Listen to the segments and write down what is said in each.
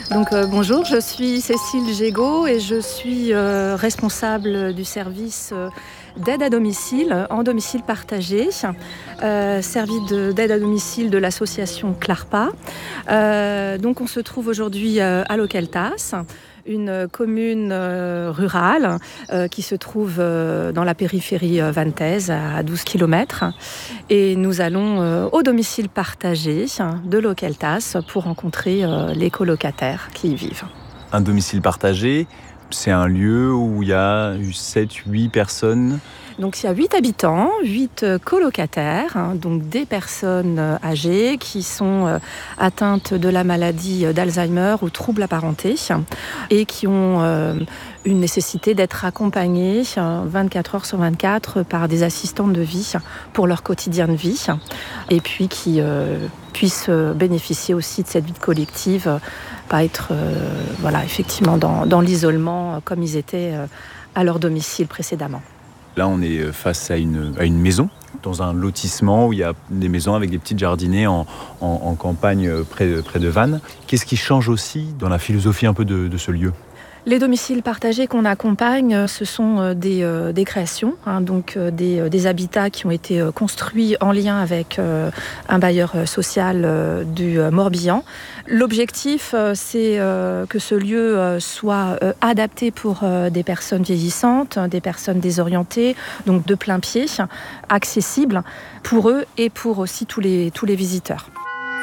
Bonjour, je suis Cécile Gégaud et je suis responsable du service d'aide à domicile, en domicile partagé, d'aide à domicile de l'association CLARPA. On se trouve aujourd'hui à Localtas, une commune rurale qui se trouve dans la périphérie vantaise à 12 km. Et nous allons au domicile partagé de Localtas pour rencontrer les colocataires qui y vivent. Un domicile partagé, c'est un lieu où il y a 7-8 personnes. Donc il y a 8 habitants, 8 colocataires, donc des personnes âgées qui sont atteintes de la maladie d'Alzheimer ou troubles apparentés et qui ont une nécessité d'être accompagnées 24 heures sur 24 par des assistantes de vie pour leur quotidien de vie et puis qui puissent bénéficier aussi de cette vie collective, pas être effectivement dans l'isolement comme ils étaient à leur domicile précédemment. Là, on est face à une maison, dans un lotissement où il y a des maisons avec des petites jardinées en campagne près de Vannes. Qu'est-ce qui change aussi dans la philosophie un peu de ce lieu ? Les domiciles partagés qu'on accompagne, ce sont des créations, des habitats qui ont été construits en lien avec un bailleur social du Morbihan. L'objectif, c'est que ce lieu soit adapté pour des personnes vieillissantes, des personnes désorientées, donc de plein pied, accessible pour eux et pour aussi tous les visiteurs.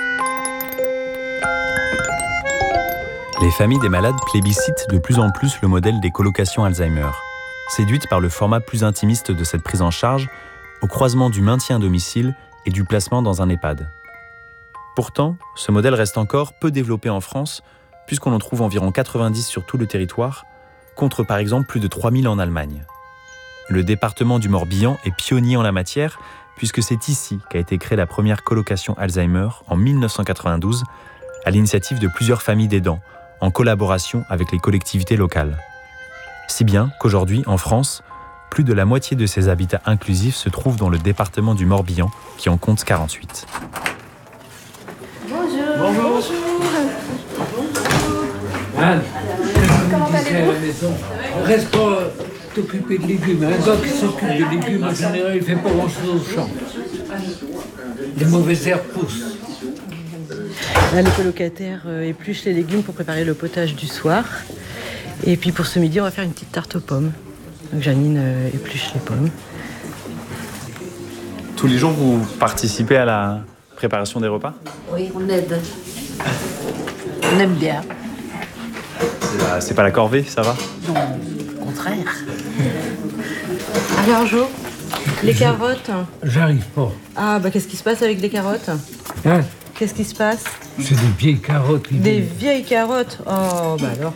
Les familles des malades plébiscitent de plus en plus le modèle des colocations Alzheimer. Séduites par le format plus intimiste de cette prise en charge, au croisement du maintien à domicile et du placement dans un EHPAD. Pourtant, ce modèle reste encore peu développé en France, puisqu'on en trouve environ 90 sur tout le territoire, contre par exemple plus de 3000 en Allemagne. Le département du Morbihan est pionnier en la matière, puisque c'est ici qu'a été créée la première colocation Alzheimer en 1992, à l'initiative de plusieurs familles d'aidants, en collaboration avec les collectivités locales. Si bien qu'aujourd'hui, en France, plus de la moitié de ces habitats inclusifs se trouvent dans le département du Morbihan, qui en compte 48. Bonjour. Bonjour. Anne, Comment allez-vous ? on reste pas t'occuper de légumes. Un gars qui s'occupe de légumes, en général, il fait pas grand-chose au champ. Les mauvaises herbes poussent. Là, les colocataires épluchent les légumes pour préparer le potage du soir. Et puis pour ce midi, on va faire une petite tarte aux pommes. Donc Janine épluche les pommes. Tous les jours, vous participez à la préparation des repas ? Oui, on aide. On aime bien. C'est pas la corvée, ça va ? Non, au contraire. Alors Jo, les carottes. J'arrive pas. Ah qu'est-ce qui se passe avec les carottes ? Hein? Qu'est-ce qui se passe ? C'est des vieilles carottes. Des vieilles carottes. Oh alors.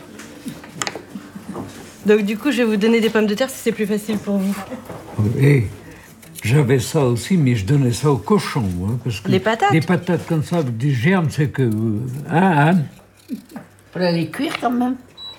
Donc du coup, je vais vous donner des pommes de terre si c'est plus facile pour vous. Et j'avais ça aussi, mais je donnais ça aux cochons. Parce que Les patates ? Les patates comme ça avec des germes, c'est que... Anne ? Faut les cuire quand même.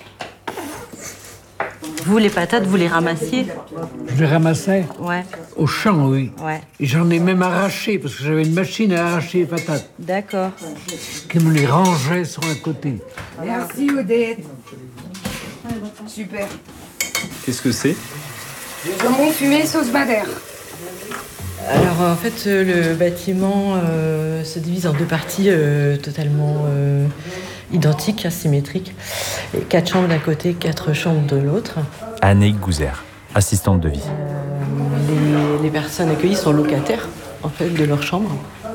Vous, les patates, vous les ramassiez ? Je les ramassais Ouais. au champ, oui. Ouais. Et j'en ai même arraché, parce que j'avais une machine à arracher les patates, D'accord. qui me les rangeait sur un côté. Merci Odette. Super. Qu'est-ce que c'est ? Jambon fumé sauce madère. Alors en fait, le bâtiment se divise en deux parties totalement identiques, asymétriques. 4 chambres d'un côté, 4 chambres de l'autre. Anne Gouzer, assistante de vie. Les personnes accueillies sont locataires en fait de leur chambre.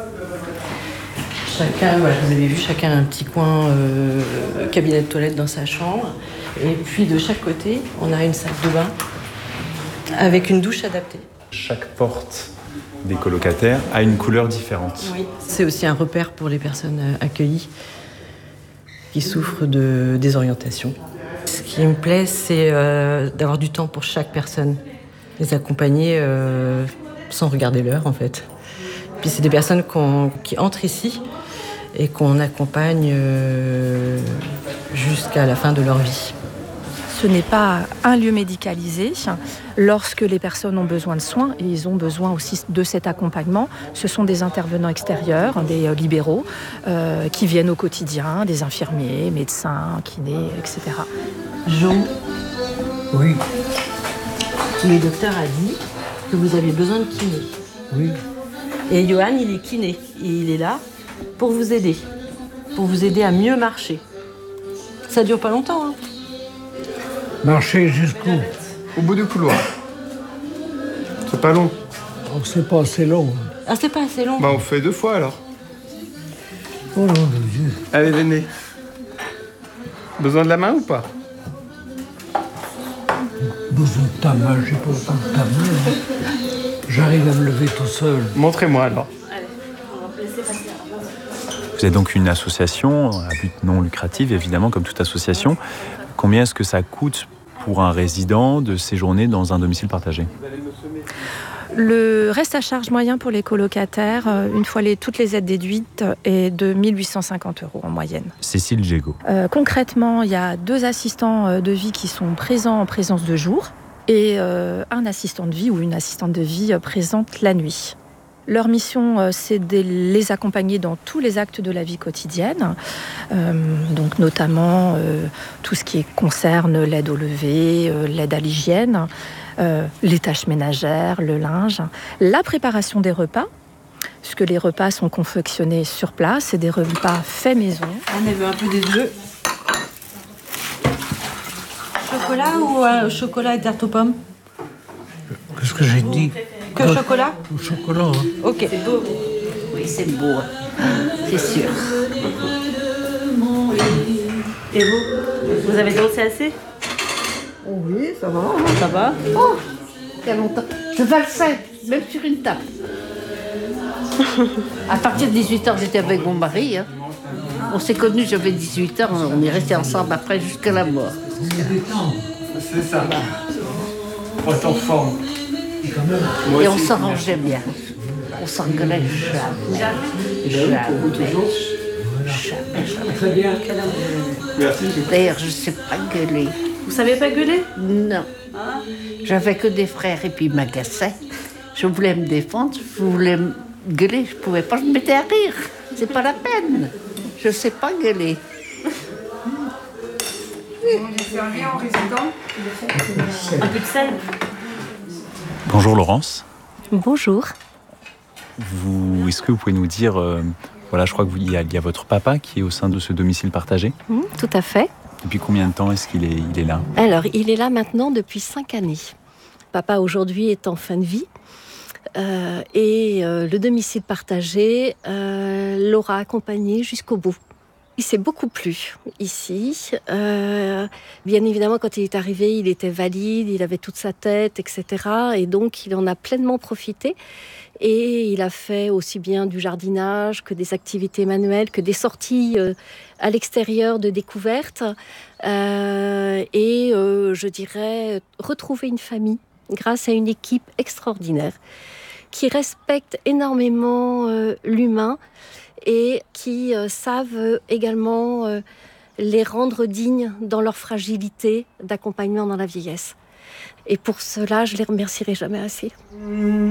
Chacun, vous avez vu, chacun a un petit coin cabinet de toilette dans sa chambre. Et puis de chaque côté, on a une salle de bain avec une douche adaptée. Chaque porte des colocataires a une couleur différente. Oui. C'est aussi un repère pour les personnes accueillies qui souffrent de désorientation. Ce qui me plaît, c'est d'avoir du temps pour chaque personne, les accompagner sans regarder l'heure en fait. Puis c'est des personnes qui entrent ici et qu'on accompagne jusqu'à la fin de leur vie. Ce n'est pas un lieu médicalisé. Lorsque les personnes ont besoin de soins, et ils ont besoin aussi de cet accompagnement, ce sont des intervenants extérieurs, des libéraux, qui viennent au quotidien, des infirmiers, médecins, kinés, etc. Jo, Oui, le docteur a dit que vous avez besoin de kiné. oui. Et Johan, il est kiné. Et il est là pour vous aider à mieux marcher. Ça dure pas longtemps, hein. Marcher jusqu'où? Au bout du couloir. C'est pas long. Oh, c'est pas assez long. Ah, c'est pas assez long. Bah on fait 2 fois alors. Oh non, de Dieu. Allez, venez. Besoin de la main ou pas? Besoin de ta main, j'ai pas besoin de ta main. J'arrive à me lever tout seul. Montrez-moi alors. Vous êtes donc une association à but non lucratif, évidemment, comme toute association. Combien est-ce que ça coûte pour un résident de séjourner dans un domicile partagé? Le reste à charge moyen pour les colocataires, une fois toutes les aides déduites, est de 1 850 € en moyenne. Cécile Gégaud. Concrètement, il y a 2 assistants de vie qui sont présents en présence de jour et un assistant de vie ou une assistante de vie présente la nuit. Leur mission, c'est de les accompagner dans tous les actes de la vie quotidienne, donc notamment tout ce qui concerne l'aide au lever, l'aide à l'hygiène, les tâches ménagères, le linge, la préparation des repas, puisque les repas sont confectionnés sur place, c'est des repas faits maison. On veut un peu des deux. Chocolat ou chocolat et tarte aux pommes? Qu'est-ce que j'ai dit? Que chocolat? Au chocolat, hein. Ok. Oui, c'est beau, c'est sûr. Et vous? Vous avez dansé assez? Oui, ça va. Ça va? Oh, il y a longtemps. Je valsais, même sur une table. À partir de 18h, j'étais avec mon mari. Hein. On s'est connus, j'avais 18 ans, on est restés ensemble après jusqu'à la mort. C'est ça. Pour être en forme. Et on s'arrangeait bien. On s'engueulait jamais. Très bien. Merci. D'ailleurs, je ne sais pas gueuler. Vous savez pas gueuler? Non. J'avais que des frères et puis ils m'agaçaient. Je voulais me défendre, je voulais gueuler, je ne pouvais pas, je me mettais à rire. C'est pas la peine. Je ne sais pas gueuler. Un peu de sel? Bonjour Laurence. Bonjour. Est-ce que vous pouvez nous dire, voilà, je crois qu'il y a votre papa qui est au sein de ce domicile partagé. Tout à fait. Depuis combien de temps est-ce qu'il est là? Alors, il est là maintenant depuis 5 années. Papa, aujourd'hui, est en fin de vie. Et le domicile partagé l'aura accompagné jusqu'au bout. Il s'est beaucoup plu ici. Bien évidemment, quand il est arrivé, il était valide, il avait toute sa tête, etc. Et donc, il en a pleinement profité. Et il a fait aussi bien du jardinage que des activités manuelles, que des sorties à l'extérieur de découverte. Je dirais, retrouver une famille grâce à une équipe extraordinaire qui respecte énormément l'humain et qui savent également les rendre dignes dans leur fragilité d'accompagnement dans la vieillesse. Et pour cela, je les remercierai jamais assez.